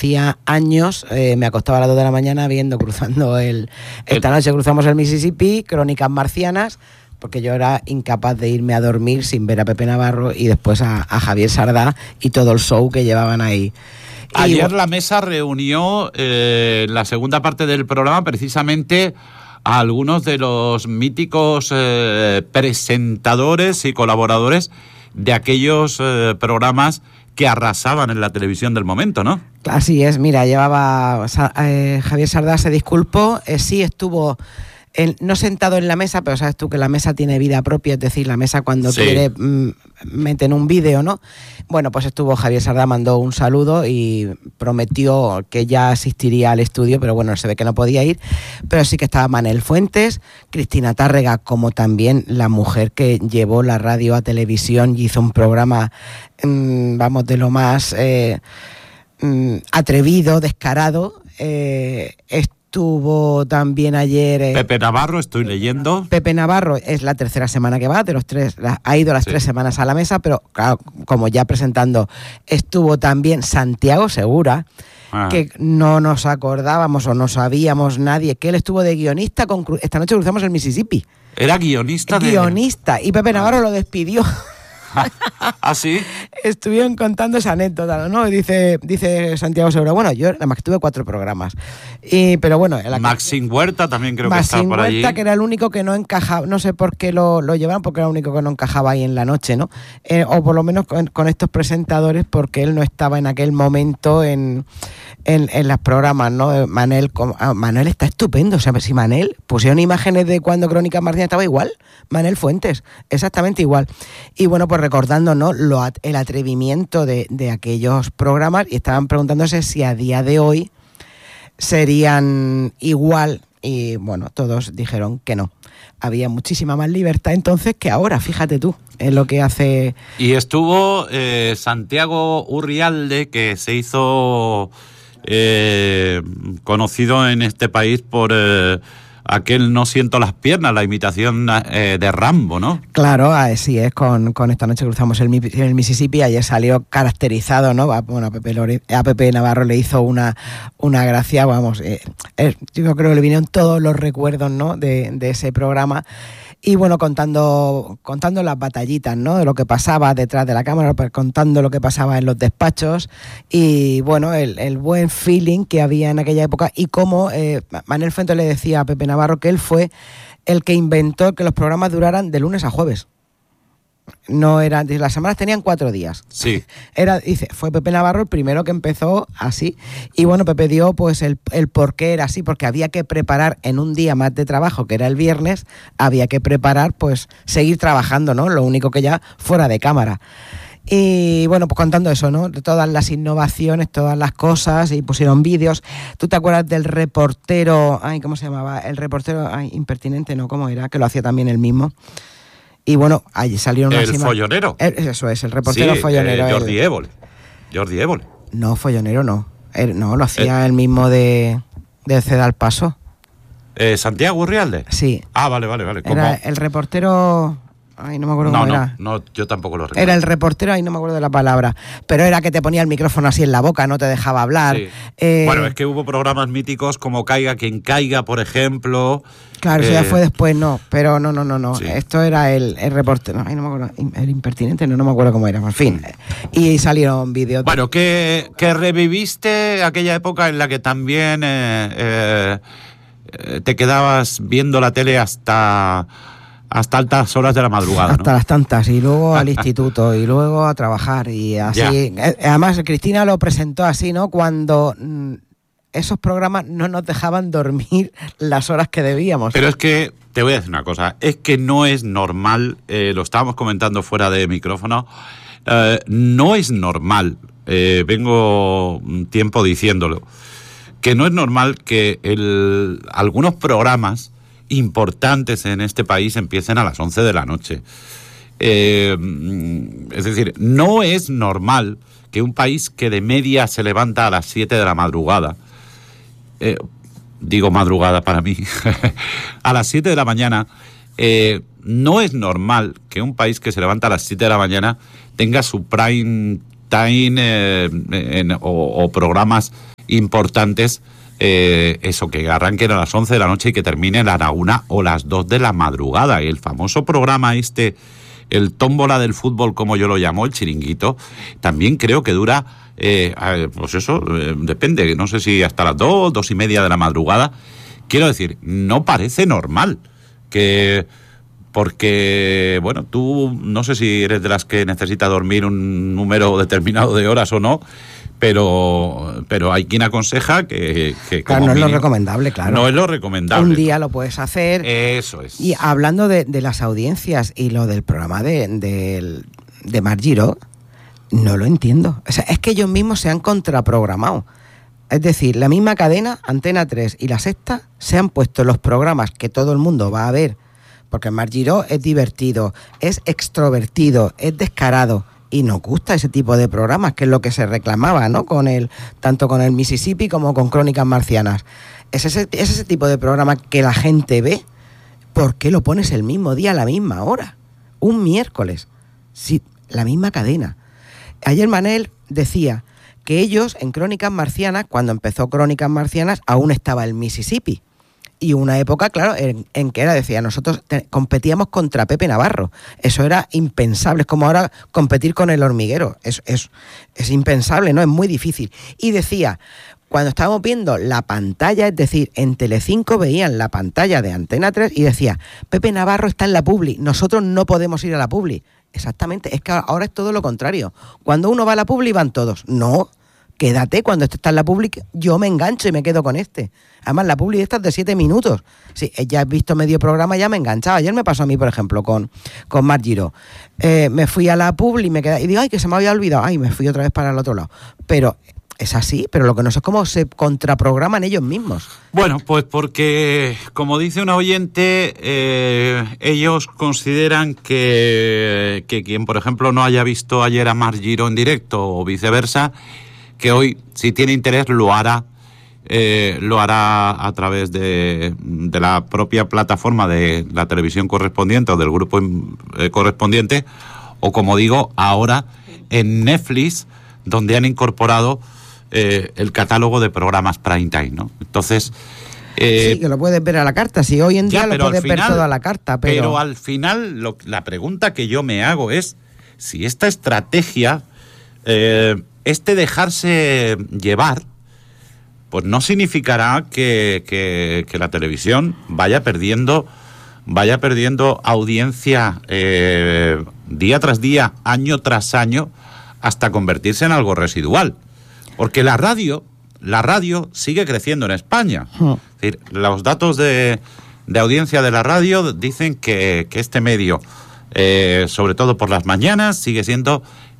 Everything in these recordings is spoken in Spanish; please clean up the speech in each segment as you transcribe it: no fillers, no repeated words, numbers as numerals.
hacía años me acostaba a las 2 de la mañana viendo esta noche cruzamos el Mississippi, Crónicas Marcianas, porque yo era incapaz de irme a dormir sin ver a Pepe Navarro y después a Javier Sardá y todo el show que llevaban ahí. Ayer la mesa reunió la segunda parte del programa precisamente a algunos de los míticos presentadores y colaboradores de aquellos programas que arrasaban en la televisión del momento, ¿no? Así es, mira, Javier Sardá se disculpó, sí estuvo... no sentado en la mesa, pero sabes tú que la mesa tiene vida propia, es decir, la mesa cuando quiere meten un vídeo, ¿no? Bueno, pues estuvo Javier Sardá, mandó un saludo y prometió que ya asistiría al estudio, pero bueno, se ve que no podía ir, pero sí que estaba Manel Fuentes, Cristina Tárrega, como también la mujer que llevó la radio a televisión y hizo un programa, de lo más atrevido, descarado, Estuvo también ayer... Pepe Navarro, estoy leyendo. Pepe Navarro es la tercera semana que va, de los 3, ha ido las 3 semanas a la mesa, pero claro, como ya presentando, estuvo también Santiago Segura, que no nos acordábamos o no sabíamos nadie, que él estuvo de guionista con Esta noche cruzamos el Mississippi. Era guionista. Y Pepe Navarro lo despidió. ¿Ah, sí? Estuvieron contando esa anécdota, ¿no? Dice Santiago Segura, bueno, yo nada más que tuve 4 programas. Pero bueno... Maxim Huerta también creo que estaba por allí. Maxim Huerta, que era el único que no encajaba, no sé por qué lo llevaron, porque era el único que no encajaba ahí en la noche, ¿no? O por lo menos con estos presentadores, porque él no estaba en aquel momento en los programas, ¿no? Manel está estupendo, o sea, si Manel pusieron imágenes de cuando Crónicas Marcianas estaba igual, Manel Fuentes, exactamente igual. Y bueno, pues recordando, ¿no?, el atrevimiento de aquellos programas, y estaban preguntándose si a día de hoy serían igual, y bueno, todos dijeron que no. Había muchísima más libertad entonces que ahora, fíjate tú, en lo que hace... Y estuvo Santiago Urrialde, que se hizo conocido en este país por... aquel No siento las piernas, la imitación de Rambo, ¿no? Claro, así es, con Esta noche cruzamos el Mississippi. Ayer salió caracterizado, ¿no? Bueno, a Pepe Navarro le hizo una gracia, vamos, yo creo que le vinieron todos los recuerdos, ¿no?, de ese programa. Y bueno, contando las batallitas, ¿no?, de lo que pasaba detrás de la cámara, contando lo que pasaba en los despachos y bueno, el buen feeling que había en aquella época, y cómo Manel Fuentes le decía a Pepe Navarro que él fue el que inventó que los programas duraran de lunes a jueves. No eran, las semanas tenían 4 días. Sí. Fue Pepe Navarro el primero que empezó así. Y bueno, Pepe dio pues el por qué era así, porque había que preparar en un día más de trabajo, que era el viernes, había que preparar, pues, seguir trabajando, ¿no? Lo único que ya fuera de cámara. Y bueno, pues contando eso, ¿no?, de todas las innovaciones, todas las cosas, y pusieron vídeos. ¿Tú te acuerdas del reportero, ¿cómo se llamaba? El reportero, impertinente, ¿no? ¿Cómo era? Que lo hacía también él mismo. Y bueno, allí salieron unas imágenes. Follonero. Eso es, el reportero follonero. Jordi Évole. No, follonero no. No, lo hacía el mismo de Cedal Paso. ¿Santiago Urrialde? Sí. Ah, vale. Era el reportero... no me acuerdo cómo era. No, yo tampoco lo recuerdo. Era el reportero, no me acuerdo de la palabra. Pero era que te ponía el micrófono así en la boca, no te dejaba hablar. Sí. Bueno, es que hubo programas míticos como Caiga quien caiga, por ejemplo. Claro, eso ya fue después, no. Pero no. Sí. Esto era el reportero. No me acuerdo. El impertinente, no me acuerdo cómo era. En fin. Y salieron vídeos. Bueno, que reviviste aquella época en la que también te quedabas viendo la tele hasta altas horas de la madrugada, hasta ¿no? las tantas, y luego al instituto, y luego a trabajar, y así. Además, Cristina lo presentó así, ¿no? Cuando esos programas no nos dejaban dormir las horas que debíamos. Pero es que, te voy a decir una cosa, es que no es normal, lo estábamos comentando fuera de micrófono, no es normal, vengo un tiempo diciéndolo, que no es normal que algunos programas importantes en este país empiecen a las 11 de la noche. Es decir, no es normal que un país que de media se levanta a las 7 de la madrugada, digo madrugada para mí, a las 7 de la mañana, no es normal que un país que se levanta a las 7 de la mañana tenga su prime time o programas importantes, eso, que arranquen a las 11 de la noche y que terminen a la 1 o las 2 de la madrugada. Y el famoso programa el tómbola del fútbol, como yo lo llamo, el chiringuito, también creo que dura, pues eso, depende, no sé si hasta las 2, 2:30 de la madrugada. Quiero decir, no parece normal porque, bueno, tú no sé si eres de las que necesita dormir un número determinado de horas o no, pero hay quien aconseja que claro, como no mínimo, es lo recomendable, claro. No es lo recomendable. Un día lo puedes hacer. Eso es. Y hablando de las audiencias y lo del programa de Mar Giró, no lo entiendo. O sea, es que ellos mismos se han contraprogramado. Es decir, la misma cadena, Antena 3 y La Sexta, se han puesto los programas que todo el mundo va a ver, porque Mar Giró es divertido, es extrovertido, es descarado, y nos gusta ese tipo de programas, que es lo que se reclamaba, ¿no? Tanto con el Mississippi como con Crónicas Marcianas. Es ese tipo de programa que la gente ve. ¿Por qué lo pones el mismo día a la misma hora? Un miércoles. Sí, la misma cadena. Ayer Manel decía que ellos en Crónicas Marcianas, cuando empezó Crónicas Marcianas, aún estaba el Mississippi. Y una época, claro, en que decía, nosotros competíamos contra Pepe Navarro. Eso era impensable. Es como ahora competir con El Hormiguero. Es impensable, ¿no? Es muy difícil. Y decía, cuando estábamos viendo la pantalla, es decir, en Telecinco veían la pantalla de Antena 3 y decía, Pepe Navarro está en la publi, nosotros no podemos ir a la publi. Exactamente, es que ahora es todo lo contrario. Cuando uno va a la publi van todos. No, quédate, cuando este está en la publi, yo me engancho y me quedo con este. Además, la publi esta es de 7 minutos. Sí, ya he visto medio programa, ya me enganchaba. Ayer me pasó a mí, por ejemplo, con Mar Giró. Me fui a la publi y me quedé, y digo, ay, que se me había olvidado. Ay, me fui otra vez para el otro lado. Pero es así, pero lo que no sé es cómo se contraprograman ellos mismos. Bueno, pues porque, como dice un oyente, ellos consideran que quien, por ejemplo, no haya visto ayer a Mar Giró en directo o viceversa, que hoy, si tiene interés, lo hará a través de la propia plataforma de la televisión correspondiente o del grupo correspondiente, o, como digo, ahora en Netflix, donde han incorporado el catálogo de programas prime time, ¿no? Entonces, sí, que lo puedes ver a la carta. Si hoy en día lo puedes ver todo a la carta, pero al final la pregunta que yo me hago es si esta estrategia, dejarse llevar, pues no significará que la televisión vaya perdiendo audiencia día tras día, año tras año, hasta convertirse en algo residual. Porque la radio sigue creciendo en España. Es decir, los datos de audiencia de la radio dicen que este medio, sobre todo por las mañanas, sigue siendo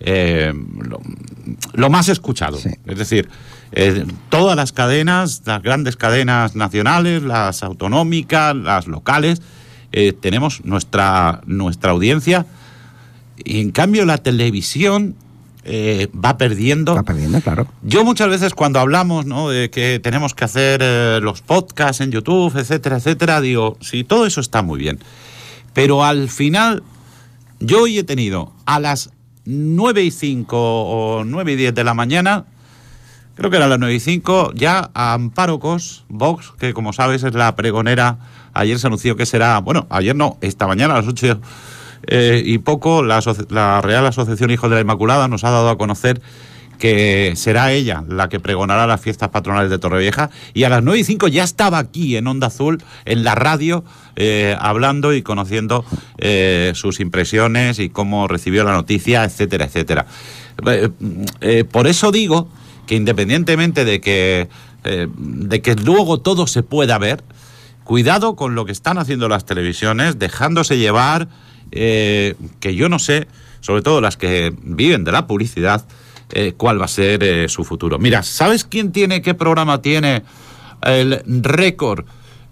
lo más escuchado. Sí. Es decir, todas las cadenas, las grandes cadenas nacionales, las autonómicas, las locales, tenemos nuestra audiencia, y en cambio la televisión va perdiendo. Va perdiendo, claro. Yo muchas veces, cuando hablamos, ¿no?, de que tenemos que hacer los podcasts en YouTube, etcétera, etcétera, digo, sí, todo eso está muy bien, pero al final yo hoy he tenido a las 9:05 o 9:10 de la mañana, creo que eran las 9:05, ya a Amparo Cos, Vox, que como sabes es la pregonera. Ayer se anunció que será, bueno, ayer no, esta mañana a las 8 y poco, la Real Asociación Hijos de la Inmaculada nos ha dado a conocer que será ella la que pregonará las fiestas patronales de Torrevieja, y a las 9:05 ya estaba aquí en Onda Azul, en la radio, hablando y conociendo sus impresiones y cómo recibió la noticia, etcétera, etcétera. Por eso digo que, independientemente de que luego todo se pueda ver, cuidado con lo que están haciendo las televisiones, dejándose llevar, que yo no sé, sobre todo las que viven de la publicidad, cuál va a ser su futuro. Mira, ¿sabes qué programa tiene el récord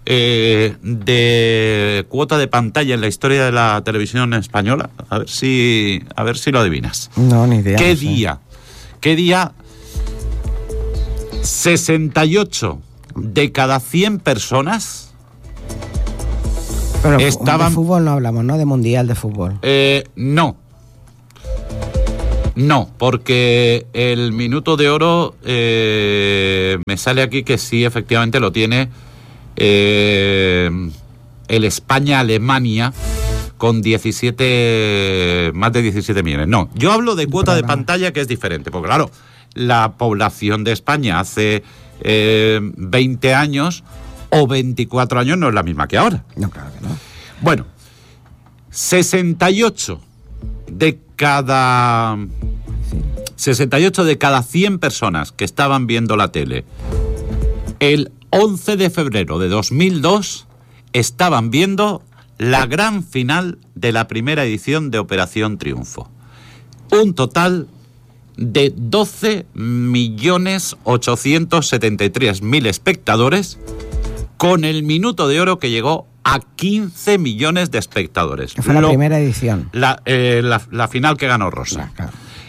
de cuota de pantalla en la historia de la televisión española? A ver si lo adivinas. No, ni idea. ¿Qué día? 68 de cada 100 personas pero estaban... de fútbol no hablamos, ¿no? De mundial de fútbol. No. No, porque el minuto de oro me sale aquí que sí, efectivamente lo tiene el España-Alemania con más de 17 millones. No, yo hablo de cuota de pantalla, que es diferente, porque claro, la población de España hace 20 años o 24 años no es la misma que ahora. No, claro que no. Bueno, 68 de cada 100 personas que estaban viendo la tele el 11 de febrero de 2002 estaban viendo la gran final de la primera edición de Operación Triunfo. Un total de 12.873.000 espectadores, con el minuto de oro que llegó a 15 millones de espectadores. Fue la primera edición. La final que ganó Rosa. Claro.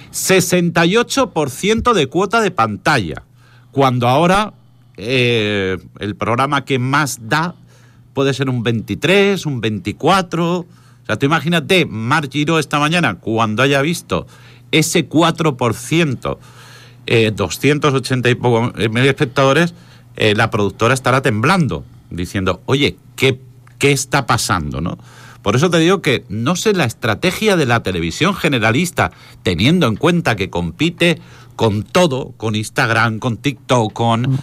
68% de cuota de pantalla, cuando ahora el programa que más da puede ser un 23, un 24. O sea, tú imagínate, Marc Giró esta mañana, cuando haya visto ese 4%, 280 y poco mil espectadores, la productora estará temblando, diciendo, oye, ¿qué está pasando, no? Por eso te digo que no sé la estrategia de la televisión generalista, teniendo en cuenta que compite con todo, con Instagram, con TikTok, con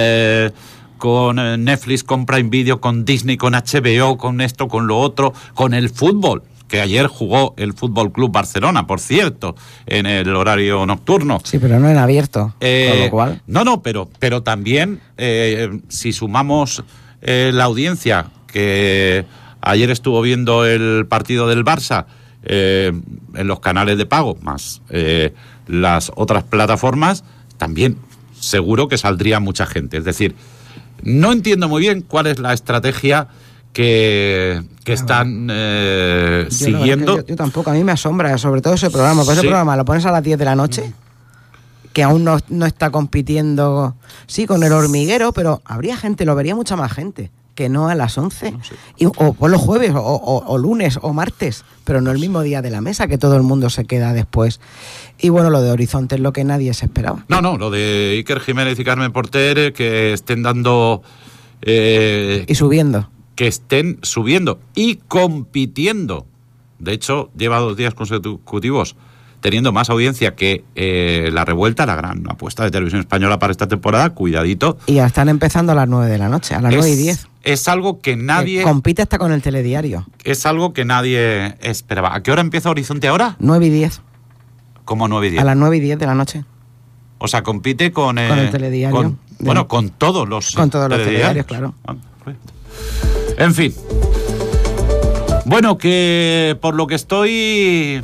Netflix, con Prime Video, con Disney, con HBO, con esto, con lo otro, con el fútbol, que ayer jugó el Fútbol Club Barcelona, por cierto, en el horario nocturno. Sí, pero no en abierto, con lo cual... No, pero también, si sumamos la audiencia que ayer estuvo viendo el partido del Barça en los canales de pago, más las otras plataformas, también seguro que saldría mucha gente. Es decir, no entiendo muy bien cuál es la estrategia que están siguiendo. Yo tampoco, a mí me asombra, sobre todo ese programa. Porque ese programa lo pones a las 10 de la noche, que aún no está compitiendo, sí, con El Hormiguero, pero habría gente, lo vería mucha más gente que no a las 11, no sé. O los jueves, o lunes, o martes, pero no el mismo día de la mesa, que todo el mundo se queda después. Y bueno, lo de Horizonte es lo que nadie se esperaba. No, lo de Iker Jiménez y Carmen Porter, que estén dando... y subiendo. Que estén subiendo y compitiendo. De hecho, lleva 2 días consecutivos teniendo más audiencia que La Revuelta, la gran apuesta de Televisión Española para esta temporada. Cuidadito. Y ya están empezando a las 9 de la noche, a las 9:10. Es algo que nadie... compite hasta con el telediario. Es algo que nadie esperaba. ¿A qué hora empieza Horizonte ahora? 9:10. ¿Cómo 9:10? A las 9:10 de la noche. O sea, compite con el telediario. Con todos los telediarios, claro. En fin. Bueno, que por lo que estoy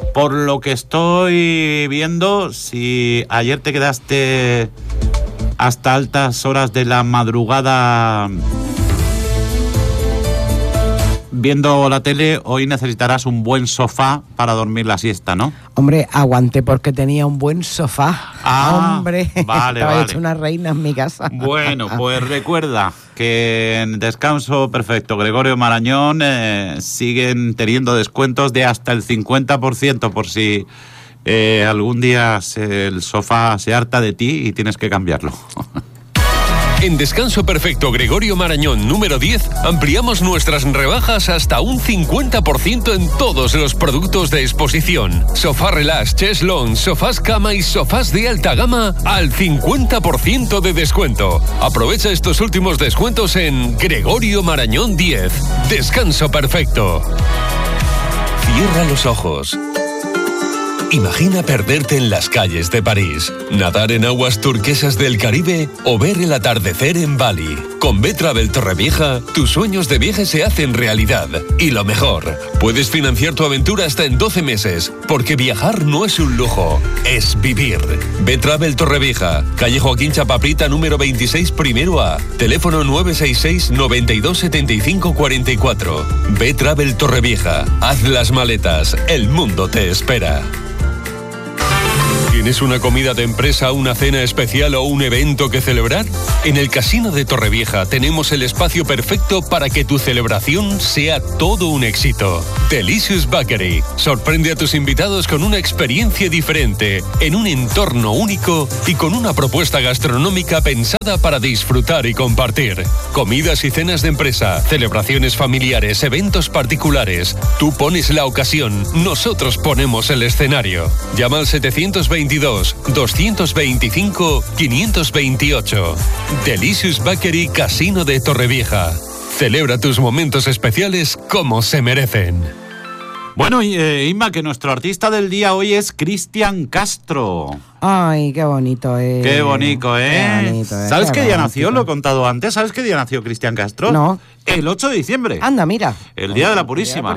viendo, si ayer te quedaste hasta altas horas de la madrugada viendo la tele, hoy necesitarás un buen sofá para dormir la siesta, ¿no? Hombre, aguanté porque tenía un buen sofá. Hombre, vale, estaba hecho una reina en mi casa. Bueno, pues recuerda que en Descanso Perfecto Gregorio Marañón siguen teniendo descuentos de hasta el 50% por si algún día el sofá se harta de ti y tienes que cambiarlo. En Descanso Perfecto Gregorio Marañón número 10 ampliamos nuestras rebajas hasta un 50% en todos los productos de exposición. Sofá relax, cheslón, sofás cama y sofás de alta gama al 50% de descuento. Aprovecha estos últimos descuentos en Gregorio Marañón 10. Descanso Perfecto. Cierra los ojos. Imagina perderte en las calles de París, nadar en aguas turquesas del Caribe o ver el atardecer en Bali. Con B-Travel Torrevieja, tus sueños de viaje se hacen realidad. Y lo mejor, puedes financiar tu aventura hasta en 12 meses, porque viajar no es un lujo, es vivir. B-Travel Torrevieja, calle Joaquín Chapaprita número 26, primero A, teléfono 966 92 75 44. B-Travel Torrevieja, haz las maletas, el mundo te espera. ¿Tienes una comida de empresa, una cena especial o un evento que celebrar? En el Casino de Torrevieja tenemos el espacio perfecto para que tu celebración sea todo un éxito. Delicious Bakery. Sorprende a tus invitados con una experiencia diferente, en un entorno único y con una propuesta gastronómica pensada para disfrutar y compartir. Comidas y cenas de empresa, celebraciones familiares, eventos particulares. Tú pones la ocasión, nosotros ponemos el escenario. Llama al 722-225-528. Delicious Bakery Casino de Torrevieja. Celebra tus momentos especiales como se merecen. Bueno, Inma, que nuestro artista del día hoy es Cristian Castro. Ay, qué bonito es. Qué bonito, ¿eh? Qué bonito, ¿Sabes qué día bonito. nació? Lo he contado antes. ¿Sabes qué día nació Cristian Castro? No. El 8 de diciembre. Anda, mira. El Día de la Purísima.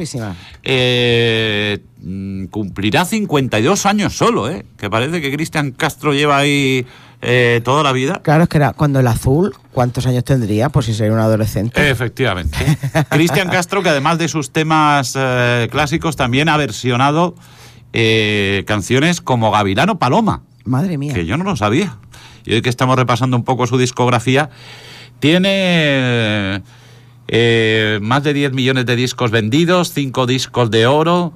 Cumplirá 52 años solo, ¿eh? Que parece que Cristian Castro lleva ahí toda la vida. Claro, es que era cuando el azul, ¿cuántos años tendría? Pues si sería un adolescente. Efectivamente. Cristian Castro, que además de sus temas clásicos, también ha versionado canciones como Gavilano Paloma. Madre mía. Que yo no lo sabía. Y hoy que estamos repasando un poco su discografía, tiene más de 10 millones de discos vendidos, 5 discos de oro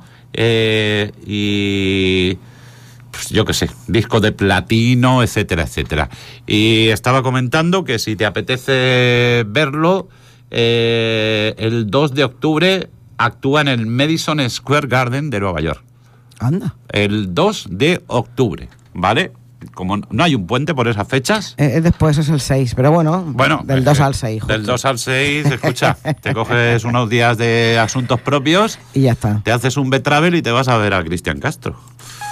y... pues yo qué sé, discos de platino, etcétera, etcétera. Y estaba comentando que si te apetece verlo, el 2 de octubre actúa en el Madison Square Garden de Nueva York. Anda. El 2 de octubre, ¿vale? Como no hay un puente por esas fechas. Después es el 6, pero bueno, del 2 al 6. Justo. Del 2 al 6, escucha, te coges unos días de asuntos propios Y ya está. te haces un B-Travel y te vas a ver a Cristian Castro.